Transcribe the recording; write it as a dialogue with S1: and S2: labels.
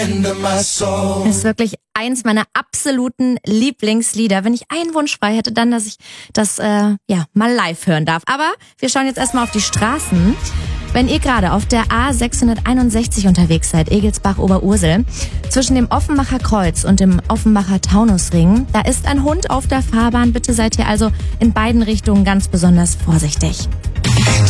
S1: Ist wirklich eins meiner absoluten Lieblingslieder. Wenn ich einen Wunsch frei hätte, dann, dass ich das mal live hören darf. Aber wir schauen jetzt erstmal auf die Straßen. Wenn ihr gerade auf der A661 unterwegs seid, Egelsbach-Oberursel, zwischen dem Offenbacher Kreuz und dem Offenbacher Taunusring, da ist ein Hund auf der Fahrbahn. Bitte seid ihr also in beiden Richtungen ganz besonders vorsichtig.